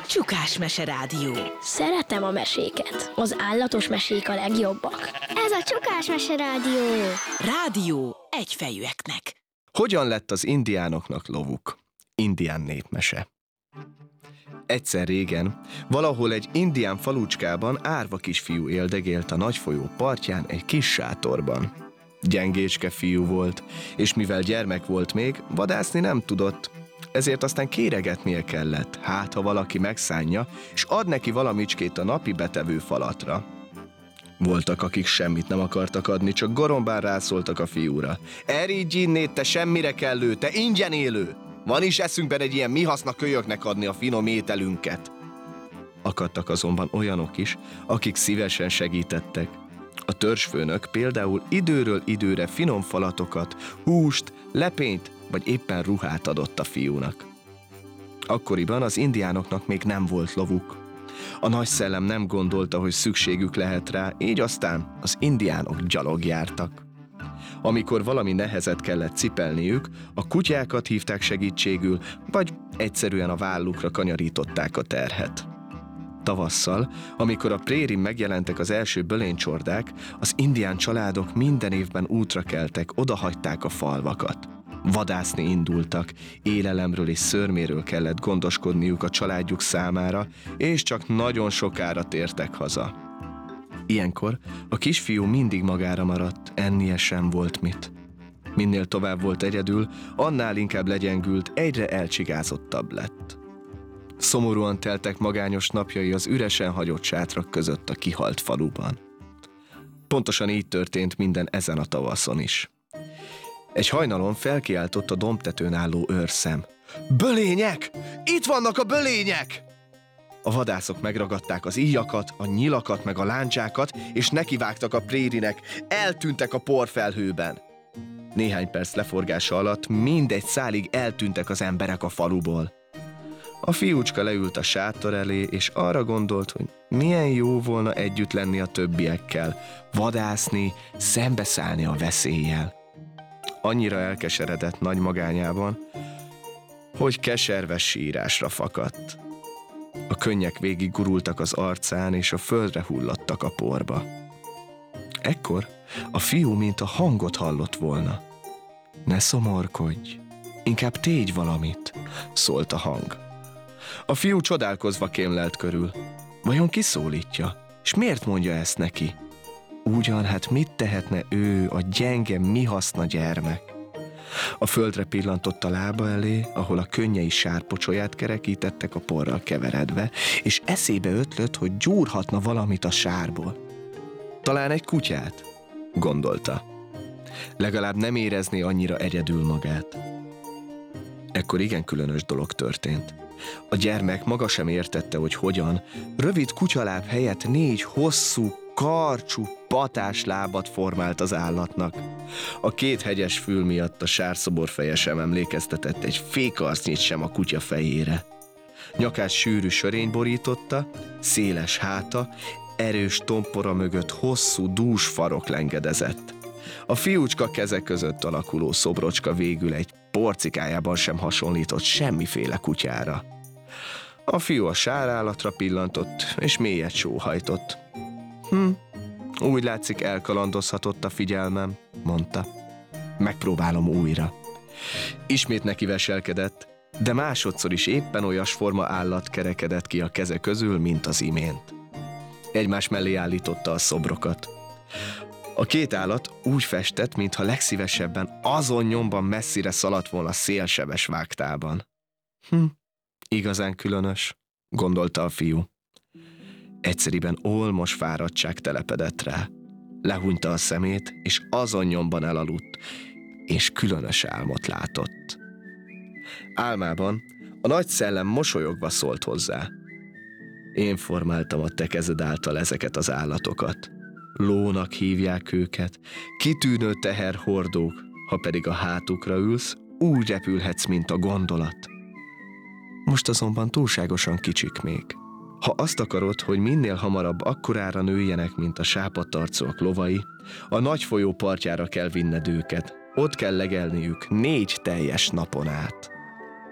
Csukás-mese rádió. Szeretem a meséket. Az állatos mesék a legjobbak. Ez a Csukás-mese rádió. Rádió egyfejűeknek. Hogyan lett az indiánoknak lovuk? Indián népmese. Egyszer régen, valahol egy indián falucskában árva kisfiú éldegélt a nagy folyó partján egy kis sátorban. Gyengécske fiú volt, és mivel gyermek volt még, vadászni nem tudott, ezért aztán kéregetnie kellett, hát ha valaki megszánja, és ad neki valamicskét a napi betevő falatra. Voltak, akik semmit nem akartak adni, csak gorombán rászóltak a fiúra. Erígy innét, te semmire kellő, te ingyen élő! Van is eszünkben egy ilyen mi haszna kölyöknek adni a finom ételünket. Akadtak azonban olyanok is, akik szívesen segítettek. A törzsfőnök például időről időre finom falatokat, húst, lepényt vagy éppen ruhát adott a fiúnak. Akkoriban az indiánoknak még nem volt lovuk. A nagy szellem nem gondolta, hogy szükségük lehet rá, így aztán az indiánok gyalog jártak. Amikor valami nehezet kellett cipelniük, a kutyákat hívták segítségül, vagy egyszerűen a vállukra kanyarították a terhet. Tavasszal, amikor a prérin megjelentek az első bölénycsordák, az indián családok minden évben útra keltek, odahagyták a falvakat. Vadászni indultak, élelemről és szörméről kellett gondoskodniuk a családjuk számára, és csak nagyon sokára tértek haza. Ilyenkor a kisfiú mindig magára maradt, ennie sem volt mit. Minél tovább volt egyedül, annál inkább legyengült, egyre elcsigázottabb lett. Szomorúan teltek magányos napjai az üresen hagyott sátrak között a kihalt faluban. Pontosan így történt minden ezen a tavaszon is. Egy hajnalon felkiáltott a dombtetőn álló őrszem. Bölények! Itt vannak a bölények! A vadászok megragadták az íjakat, a nyilakat meg a láncsákat, és nekivágtak a prérinek, eltűntek a porfelhőben. Néhány perc leforgása alatt mindegy szálig eltűntek az emberek a faluból. A fiúcska leült a sátor elé, és arra gondolt, hogy milyen jó volna együtt lenni a többiekkel, vadászni, szembeszállni a veszéllyel. Annyira elkeseredett nagy magányában, hogy keserves sírásra fakadt. A könnyek végig gurultak az arcán, és a földre hullottak a porba. Ekkor a fiú mint a hangot hallott volna. Ne szomorkodj, inkább tégy valamit, szólt a hang. A fiú csodálkozva kémlelt körül. Vajon ki szólítja? És miért mondja ezt neki? Ugyan, hát mit tehetne ő, a gyenge, mi haszna gyermek? A földre pillantott a lába elé, ahol a könnyei sárpocsolyát kerekítettek a porral keveredve, és eszébe ötlött, hogy gyúrhatna valamit a sárból. Talán egy kutyát, gondolta. Legalább nem érezné annyira egyedül magát. Ekkor igen különös dolog történt. A gyermek maga sem értette, hogy hogyan, rövid kutyaláb helyett 4 hosszú, karcsú, patás lábat formált az állatnak. A 2 hegyes fül miatt a sárszobor feje sem emlékeztetett egy fékarcnyit sem a kutya fejére. Nyakát sűrű sörény borította, széles háta, erős tompora mögött hosszú, dús farok lengedezett. A fiúcska keze között alakuló szobrocska végül egy porcikájában sem hasonlított semmiféle kutyára. A fiú a sárállatra pillantott, és mélyet sóhajtott. Úgy látszik, elkalandozhatott a figyelmem, mondta. Megpróbálom újra. Ismét neki veselkedett, de másodszor is éppen olyasforma állat kerekedett ki a keze közül, mint az imént. Egymás mellé állította a szobrokat. A 2 állat úgy festett, mintha legszívesebben azon nyomban messzire szaladt volna szélsebes vágtában. Igazán különös, gondolta a fiú. Egyszeriben olmos fáradtság telepedett rá. Lehúnyta a szemét, és azon nyomban elaludt, és különös álmot látott. Álmában a nagy szellem mosolyogva szólt hozzá. Én formáltam a te kezed által ezeket az állatokat. Lónak hívják őket, kitűnő teherhordók, ha pedig a hátukra ülsz, úgy repülhetsz, mint a gondolat. Most azonban túlságosan kicsik még. Ha azt akarod, hogy minél hamarabb akkorára nőjenek, mint a sápadtarcúak lovai, a nagy folyó partjára kell vinned őket. Ott kell legelniük 4 teljes napon át.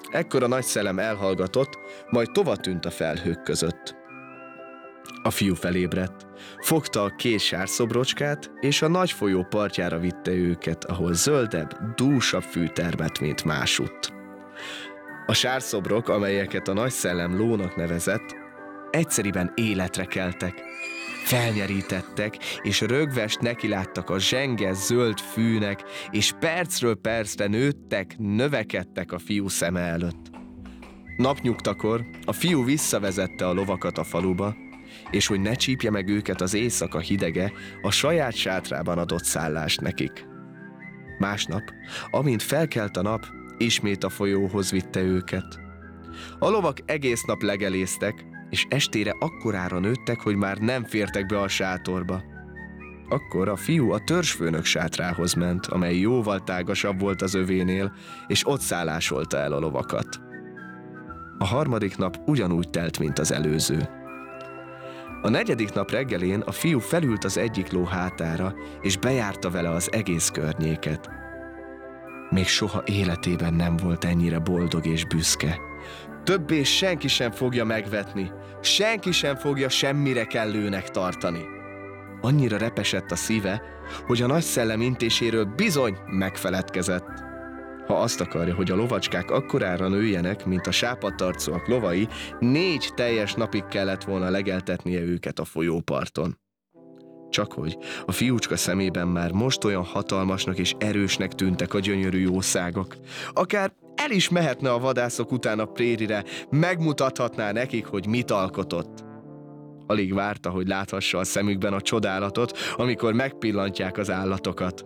Ekkor a nagy szellem elhallgatott, majd tovatűnt a felhők között. A fiú felébredt, fogta a 2 sárszobrocskát, és a nagy folyó partjára vitte őket, ahol zöldebb, dúsabb fű termett, mint másutt. A sárszobrok, amelyeket a nagy szellem lónak nevezett, egyszeriben életre keltek, felnyerítettek, és rögvest nekiláttak a zsenge zöld fűnek, és percről percre nőttek, növekedtek a fiú szeme előtt. Napnyugtakor a fiú visszavezette a lovakat a faluba, és hogy ne csípje meg őket az éjszaka hidege, a saját sátrában adott szállást nekik. Másnap, amint felkelt a nap, ismét a folyóhoz vitte őket. A lovak egész nap legeléztek, és estére akkorára nőttek, hogy már nem fértek be a sátorba. Akkor a fiú a törzsfőnök sátrához ment, amely jóval tágasabb volt az övénél, és ott szállásolta el a lovakat. A 3. nap ugyanúgy telt, mint az előző. A 4. nap reggelén a fiú felült az egyik ló hátára, és bejárta vele az egész környéket. Még soha életében nem volt ennyire boldog és büszke. Többé senki sem fogja megvetni, senki sem fogja semmire kellőnek tartani. Annyira repesett a szíve, hogy a nagy szellem intéséről bizony megfeledkezett. Ha azt akarja, hogy a lovacskák akkorára nőjenek, mint a sápadtarcúak lovai, 4 teljes napig kellett volna legeltetnie őket a folyóparton. Csakhogy a fiúcska szemében már most olyan hatalmasnak és erősnek tűntek a gyönyörű jószágok. Akár el is mehetne a vadászok után a prérire, megmutathatná nekik, hogy mit alkotott. Alig várta, hogy láthassa a szemükben a csodálatot, amikor megpillantják az állatokat.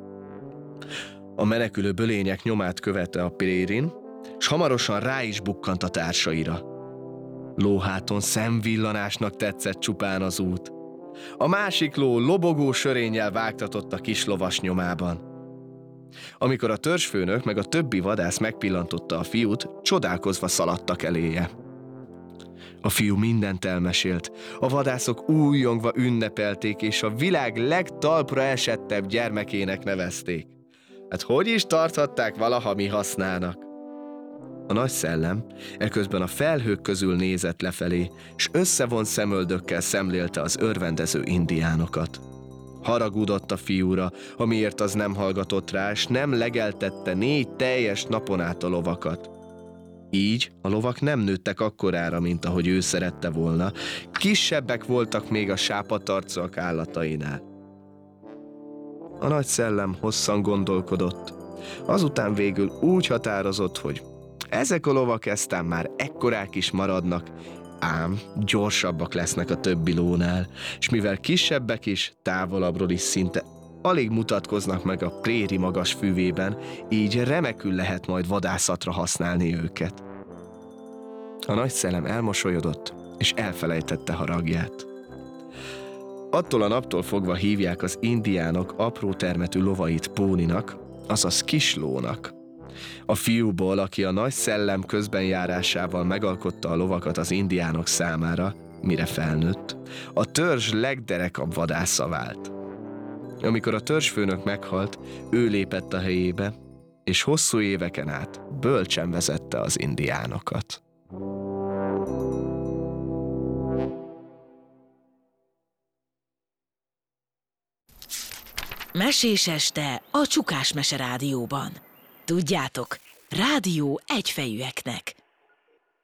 A menekülő bölények nyomát követte a prérin, s hamarosan rá is bukkant a társaira. Lóháton szemvillanásnak tetszett csupán az út. A másik ló lobogó sörénnyel vágtatott a kis lovas nyomában. Amikor a törzsfőnök meg a többi vadász megpillantotta a fiút, csodálkozva szaladtak eléje. A fiú mindent elmesélt, a vadászok újjongva ünnepelték, és a világ legtalpra esettebb gyermekének nevezték. Hát hogy is tarthatták valaha mi hasznának? A nagy szellem eközben a felhők közül nézett lefelé, s összevont szemöldökkel szemlélte az örvendező indiánokat. Haragudott a fiúra, amiért az nem hallgatott rá, s nem legeltette 4 teljes napon át a lovakat. Így a lovak nem nőttek akkorára, mint ahogy ő szerette volna, kisebbek voltak még a sápadtarcúak állatainál. A nagy szellem hosszan gondolkodott, azután végül úgy határozott, hogy ezek a lovak eztán már ekkorák is maradnak, ám gyorsabbak lesznek a többi lónál, és mivel kisebbek is, távolabbról is szinte alig mutatkoznak meg a préri magas füvében, így remekül lehet majd vadászatra használni őket. A nagy szellem elmosolyodott, és elfelejtette haragját. Attól a naptól fogva hívják az indiánok apró termetű lovait póninak, azaz kislónak. A fiúból, aki a nagy szellem közbenjárásával megalkotta a lovakat az indiánok számára, mire felnőtt, a törzs legderekabb vadásza vált. Amikor a törzsfőnök meghalt, ő lépett a helyébe, és hosszú éveken át bölcsen vezette az indiánokat. Mesés este a Csukás Mese Rádióban. Tudjátok, rádió egyfejűeknek.